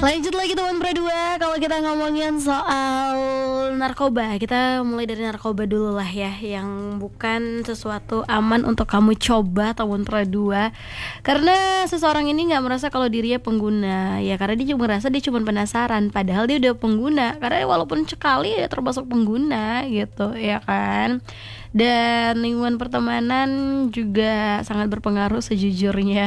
Lanjut lagi teman berdua, kalau kita ngomongin soal narkoba, kita mulai dari narkoba dulu lah ya, yang bukan sesuatu aman untuk kamu coba teman berdua. Karena seseorang ini nggak merasa kalau dirinya pengguna, ya karena dia cuma merasa dia cuma penasaran, padahal dia udah pengguna. Karena walaupun sekali ya termasuk pengguna gitu, ya kan. Dan lingkungan pertemanan juga sangat berpengaruh sejujurnya.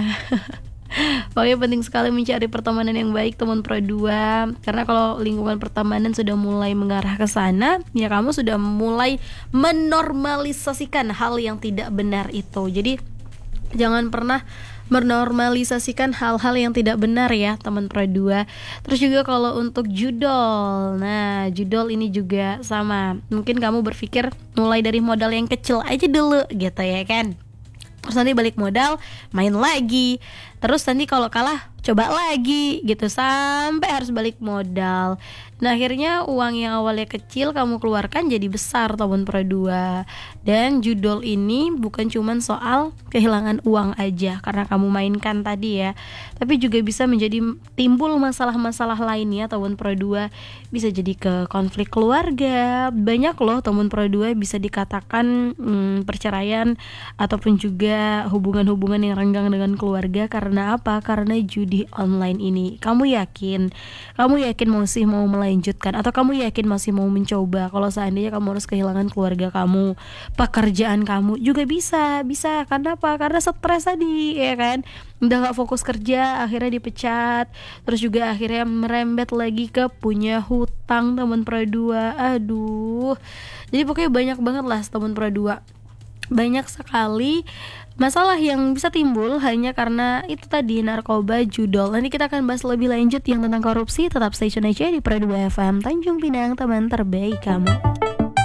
Pokoknya penting sekali mencari pertemanan yang baik teman pro 2. Karena kalau lingkungan pertemanan sudah mulai mengarah ke sana, ya kamu sudah mulai menormalisasikan hal yang tidak benar itu. Jadi jangan pernah menormalisasikan hal-hal yang tidak benar ya teman pro 2. Terus juga kalau untuk judol, nah judol ini juga sama. Mungkin kamu berpikir mulai dari modal yang kecil aja dulu gitu ya kan. Terus nanti balik modal, main lagi. Terus nanti kalau kalah, coba lagi gitu sampai harus balik modal. Nah akhirnya uang yang awalnya kecil kamu keluarkan jadi besar tahun pro 2. Dan judul ini bukan cuman soal kehilangan uang aja karena kamu mainkan tadi ya, tapi juga bisa menjadi timbul masalah-masalah lainnya tahun pro 2. Bisa jadi ke konflik keluarga. Banyak loh tahun pro 2 bisa dikatakan perceraian ataupun juga hubungan-hubungan yang renggang dengan keluarga. Karena apa? Karena judi online ini. Kamu yakin masih mau melanjutkan, atau kamu yakin masih mau mencoba? Kalau seandainya kamu harus kehilangan keluarga kamu, pekerjaan kamu juga bisa. Karena apa? Karena stres tadi, ya kan? Udah gak fokus kerja, akhirnya dipecat. Terus juga akhirnya merembet lagi ke punya hutang teman pro 2. Aduh. Jadi pokoknya banyak banget lah teman pro 2. Banyak sekali masalah yang bisa timbul hanya karena itu tadi, narkoba, judol. Nanti kita akan bahas lebih lanjut yang tentang korupsi. Tetap stay tune aja di Pro 2 FM Tanjung Pinang, teman terbaik kamu.